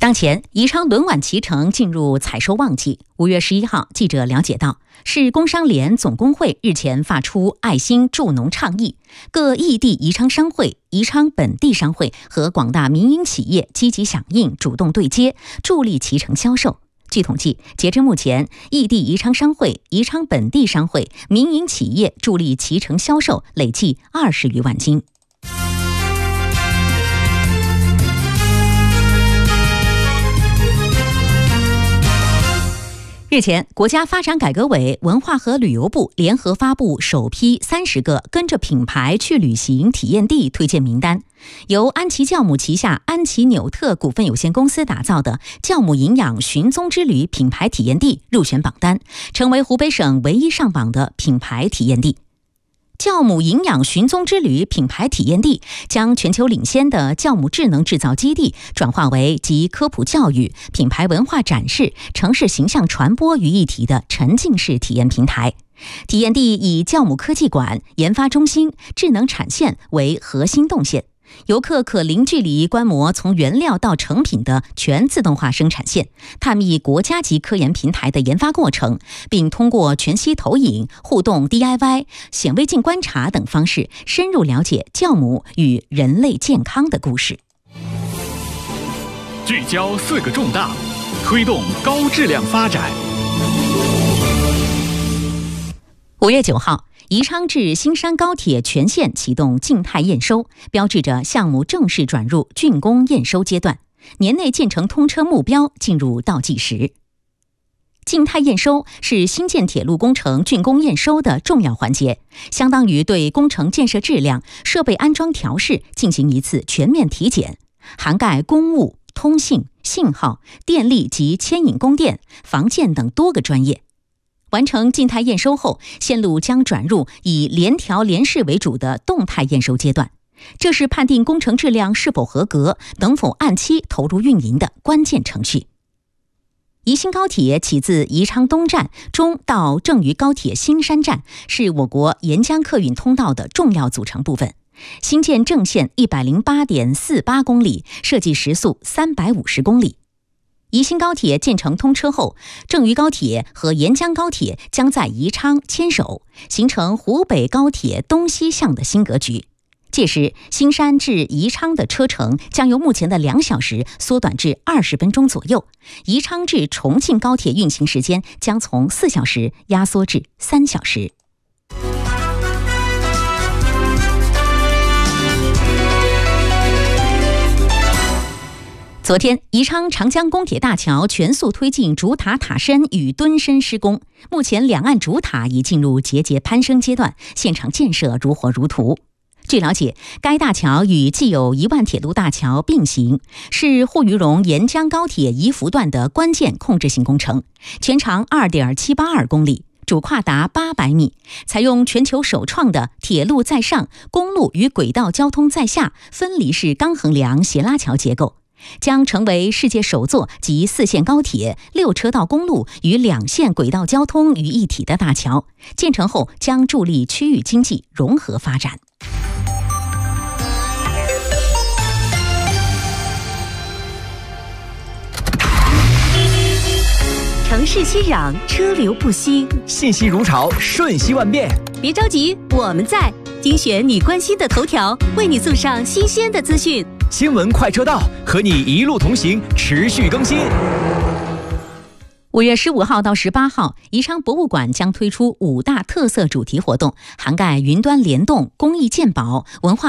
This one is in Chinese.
当前，宜昌轮碗脐橙进入采收旺季。5月11号，记者了解到，市工商联总工会日前发出爱心助农倡议，各异地宜昌商会、宜昌本地商会和广大民营企业积极响应，主动对接，助力脐橙销售。据统计，截至目前，异地宜昌商会、宜昌本地商会、民营企业助力脐橙销售累计20余万斤。日前，国家发展改革委、文化和旅游部联合发布首批30个跟着品牌去旅行体验地推荐名单，由安琪酵母旗下安琪纽特股份有限公司打造的酵母营养寻踪之旅品牌体验地入选榜单，成为湖北省唯一上榜的品牌体验地。酵母营养寻踪之旅品牌体验地将全球领先的酵母智能制造基地转化为集科普教育、品牌文化展示、城市形象传播于一体的沉浸式体验平台。体验地以酵母科技馆、研发中心、智能产线为核心动线，游客可零距离观摩从原料到成品的全自动化生产线，探秘国家级科研平台的研发过程，并通过全息投影、互动 DIY、显微镜观察等方式，深入了解酵母与人类健康的故事。 聚焦4个重大，推动高质量发展。 5月9号，宜昌至新山高铁全线启动静态验收，标志着项目正式转入竣工验收阶段，年内建成通车目标进入倒计时。静态验收是新建铁路工程竣工验收的重要环节，相当于对工程建设质量、设备安装调试进行一次全面体检，涵盖公务、通信、信号、电力及牵引供电、防建等多个专业。完成静态验收后，线路将转入以联调联试为主的动态验收阶段，这是判定工程质量是否合格、能否按期投入运营的关键程序。宜兴高铁起自宜昌东站中到郑渝高铁新山站，是我国沿江客运通道的重要组成部分。新建正线 108.48 公里，设计时速350公里。宜兴高铁建成通车后，郑渝高铁和沿江高铁将在宜昌牵手，形成湖北高铁东西向的新格局。届时，新山至宜昌的车程将由目前的2小时缩短至20分钟左右，宜昌至重庆高铁运行时间将从4小时压缩至3小时。昨天，宜昌长江公铁大桥全速推进主塔塔身与墩身施工，目前两岸主塔已进入节节攀升阶段，现场建设如火如荼。据了解，该大桥与既有1万铁路大桥并行，是沪渝蓉沿江高铁宜福段的关键控制性工程，全长 2.782 公里，主跨达800米，采用全球首创的铁路在上、公路与轨道交通在下分离式钢横梁斜拉桥结构，将成为世界首座集4线高铁、6车道公路与2线轨道交通于一体的大桥。建成后将助力区域经济融合发展。 城市熙攘，车流不息， 信息如潮，瞬息万变。 别着急，我们在精选你关心的头条，为你送上新鲜的资讯。 新闻快车道，和你一路同行，持续更新。 5月15号到18号，宜昌博物馆将推出5大特色主题活动，涵盖云端联动、公益鉴宝、文化